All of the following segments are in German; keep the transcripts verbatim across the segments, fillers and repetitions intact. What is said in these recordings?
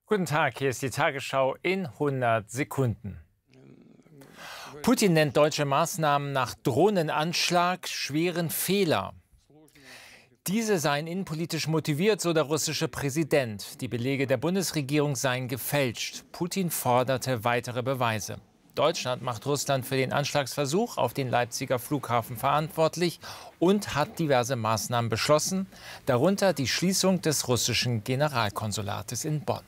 Guten Tag, hier ist die Tagesschau in hundert Sekunden. Putin nennt deutsche Maßnahmen nach Drohnenanschlag schweren Fehler. Diese seien innenpolitisch motiviert, so der russische Präsident. Die Belege der Bundesregierung seien gefälscht. Putin forderte weitere Beweise. Deutschland macht Russland für den Anschlagsversuch auf den Leipziger Flughafen verantwortlich und hat diverse Maßnahmen beschlossen, darunter die Schließung des russischen Generalkonsulates in Bonn.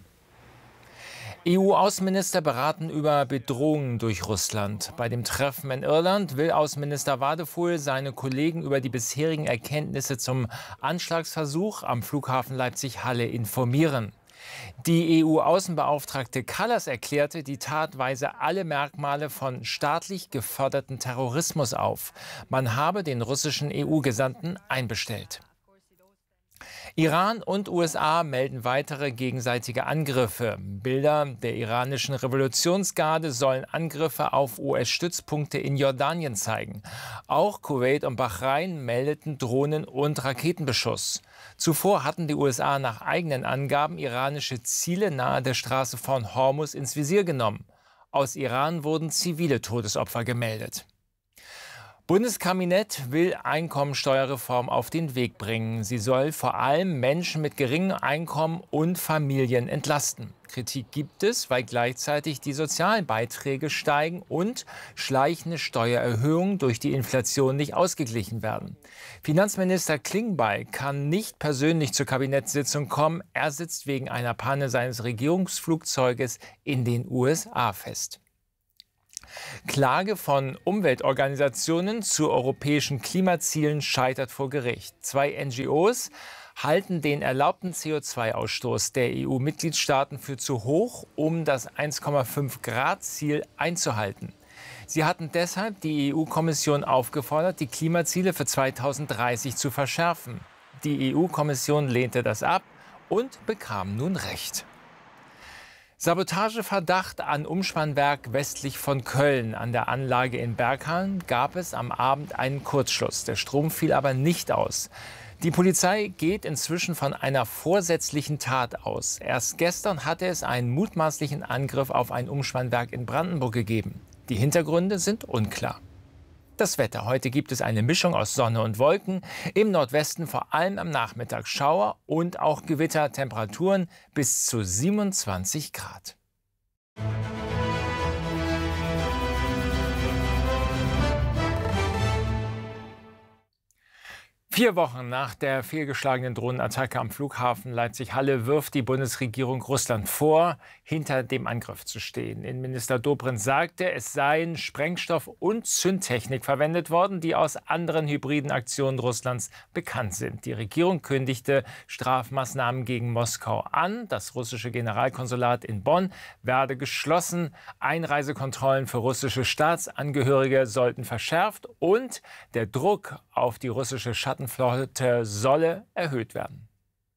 E U-Außenminister beraten über Bedrohungen durch Russland. Bei dem Treffen in Irland will Außenminister Wadephul seine Kollegen über die bisherigen Erkenntnisse zum Anschlagsversuch am Flughafen Leipzig-Halle informieren. Die E U-Außenbeauftragte Kallas erklärte, die Tat weise alle Merkmale von staatlich geförderten Terrorismus auf. Man habe den russischen E U-Gesandten einbestellt. Iran und U S A melden weitere gegenseitige Angriffe. Bilder der iranischen Revolutionsgarde sollen Angriffe auf U S-Stützpunkte in Jordanien zeigen. Auch Kuwait und Bahrain meldeten Drohnen- und Raketenbeschuss. Zuvor hatten die U S A nach eigenen Angaben iranische Ziele nahe der Straße von Hormuz ins Visier genommen. Aus Iran wurden zivile Todesopfer gemeldet. Bundeskabinett will Einkommensteuerreform auf den Weg bringen. Sie soll vor allem Menschen mit geringem Einkommen und Familien entlasten. Kritik gibt es, weil gleichzeitig die Sozialbeiträge steigen und schleichende Steuererhöhungen durch die Inflation nicht ausgeglichen werden. Finanzminister Klingbeil kann nicht persönlich zur Kabinettssitzung kommen. Er sitzt wegen einer Panne seines Regierungsflugzeuges in den U S A fest. Klage von Umweltorganisationen zu europäischen Klimazielen scheitert vor Gericht. Zwei N G Os halten den erlaubten C O zwei Ausstoß der E U-Mitgliedstaaten für zu hoch, um das eins Komma fünf Grad Ziel einzuhalten. Sie hatten deshalb die E U-Kommission aufgefordert, die Klimaziele für zweitausenddreißig zu verschärfen. Die E U-Kommission lehnte das ab und bekam nun Recht. Sabotageverdacht an Umspannwerk westlich von Köln. An der Anlage in Berghain gab es am Abend einen Kurzschluss. Der Strom fiel aber nicht aus. Die Polizei geht inzwischen von einer vorsätzlichen Tat aus. Erst gestern hatte es einen mutmaßlichen Angriff auf ein Umspannwerk in Brandenburg gegeben. Die Hintergründe sind unklar. Das Wetter. Heute gibt es eine Mischung aus Sonne und Wolken. Im Nordwesten vor allem am Nachmittag Schauer und auch Gewitter. Temperaturen bis zu siebenundzwanzig Grad. Vier Wochen nach der fehlgeschlagenen Drohnenattacke am Flughafen Leipzig-Halle wirft die Bundesregierung Russland vor, hinter dem Angriff zu stehen. Innenminister Dobrindt sagte, es seien Sprengstoff und Zündtechnik verwendet worden, die aus anderen hybriden Aktionen Russlands bekannt sind. Die Regierung kündigte Strafmaßnahmen gegen Moskau an. Das russische Generalkonsulat in Bonn werde geschlossen. Einreisekontrollen für russische Staatsangehörige sollten verschärft und der Druck auf die russische Schattenflotte solle erhöht werden.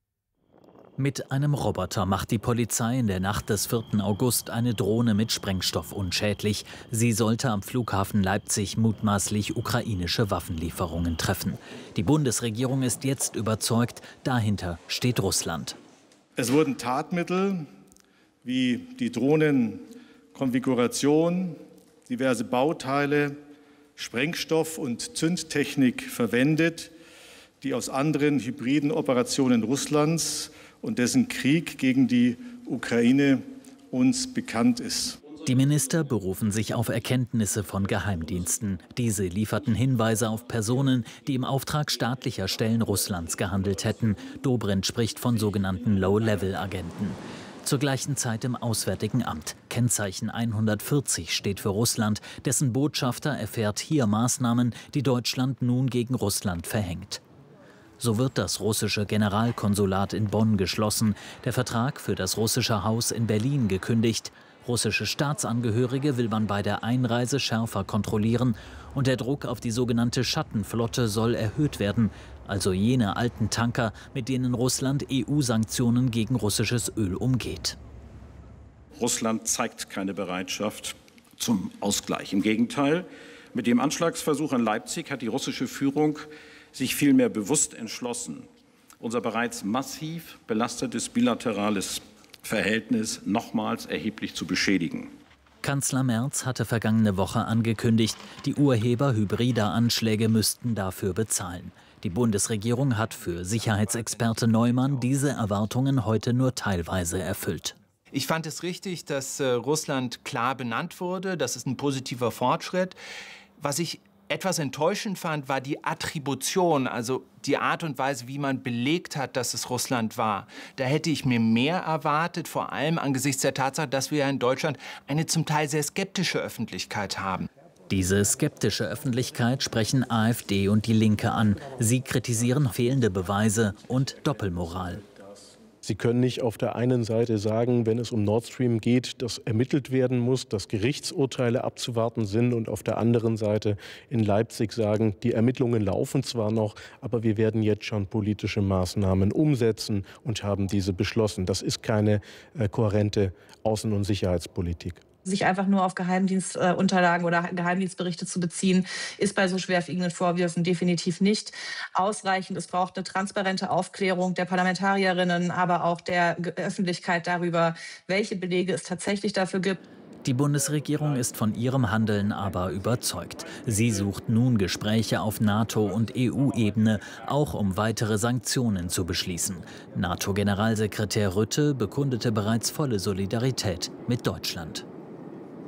Mit einem Roboter macht die Polizei in der Nacht des vierten August eine Drohne mit Sprengstoff unschädlich. Sie sollte am Flughafen Leipzig mutmaßlich ukrainische Waffenlieferungen treffen. Die Bundesregierung ist jetzt überzeugt, dahinter steht Russland. Es wurden Tatmittel wie die Drohnenkonfiguration, diverse Bauteile, Sprengstoff und Zündtechnik verwendet, die aus anderen hybriden Operationen Russlands und dessen Krieg gegen die Ukraine uns bekannt ist. Die Minister berufen sich auf Erkenntnisse von Geheimdiensten. Diese lieferten Hinweise auf Personen, die im Auftrag staatlicher Stellen Russlands gehandelt hätten. Dobrindt spricht von sogenannten Low-Level-Agenten. Zur gleichen Zeit im Auswärtigen Amt. Kennzeichen hundertvierzig steht für Russland. Dessen Botschafter erfährt hier Maßnahmen, die Deutschland nun gegen Russland verhängt. So wird das russische Generalkonsulat in Bonn geschlossen, der Vertrag für das russische Haus in Berlin gekündigt. Russische Staatsangehörige will man bei der Einreise schärfer kontrollieren und der Druck auf die sogenannte Schattenflotte soll erhöht werden, also jene alten Tanker, mit denen Russland E U-Sanktionen gegen russisches Öl umgeht. Russland zeigt keine Bereitschaft zum Ausgleich. Im Gegenteil, mit dem Anschlagsversuch in Leipzig hat die russische Führung sich vielmehr bewusst entschlossen, unser bereits massiv belastetes bilaterales Verhältnis nochmals erheblich zu beschädigen. Kanzler Merz hatte vergangene Woche angekündigt, die Urheber hybrider Anschläge müssten dafür bezahlen. Die Bundesregierung hat für Sicherheitsexperte Neumann diese Erwartungen heute nur teilweise erfüllt. Ich fand es richtig, dass äh, Russland klar benannt wurde. Das ist ein positiver Fortschritt. Was ich etwas enttäuschend fand, war die Attribution, also die Art und Weise, wie man belegt hat, dass es Russland war. Da hätte ich mir mehr erwartet, vor allem angesichts der Tatsache, dass wir ja in Deutschland eine zum Teil sehr skeptische Öffentlichkeit haben. Diese skeptische Öffentlichkeit sprechen AfD und die Linke an. Sie kritisieren fehlende Beweise und Doppelmoral. Sie können nicht auf der einen Seite sagen, wenn es um Nord Stream geht, dass ermittelt werden muss, dass Gerichtsurteile abzuwarten sind, und auf der anderen Seite in Leipzig sagen, die Ermittlungen laufen zwar noch, aber wir werden jetzt schon politische Maßnahmen umsetzen und haben diese beschlossen. Das ist keine äh, kohärente Außen- und Sicherheitspolitik. Sich einfach nur auf Geheimdienstunterlagen oder Geheimdienstberichte zu beziehen, ist bei so schwerwiegenden Vorwürfen definitiv nicht ausreichend. Es braucht eine transparente Aufklärung der Parlamentarierinnen, aber auch der Öffentlichkeit darüber, welche Belege es tatsächlich dafür gibt. Die Bundesregierung ist von ihrem Handeln aber überzeugt. Sie sucht nun Gespräche auf NATO- und E U-Ebene, auch um weitere Sanktionen zu beschließen. NATO-Generalsekretär Rutte bekundete bereits volle Solidarität mit Deutschland.